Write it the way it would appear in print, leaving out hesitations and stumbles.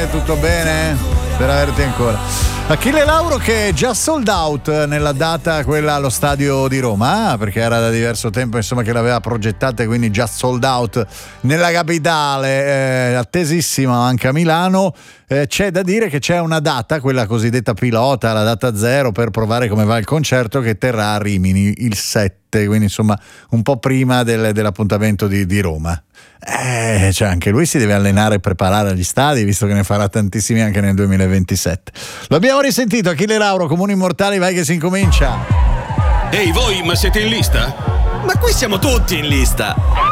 tutto bene? Per averti ancora. Achille Lauro che è già sold out nella data quella allo stadio di Roma, perché era da diverso tempo insomma che l'aveva progettata, quindi già sold out nella capitale, attesissima anche a Milano. C'è da dire che c'è una data, quella cosiddetta pilota, la data zero, per provare come va il concerto, che terrà a Rimini il 7, quindi insomma un po' prima dell'appuntamento di Roma. Cioè anche lui si deve allenare e preparare agli stadi, visto che ne farà tantissimi anche nel 2027. L'abbiamo risentito, Achille Lauro, Comuni Immortali, vai che si incomincia. Ehi voi, ma siete in lista? Ma qui siamo tutti in lista.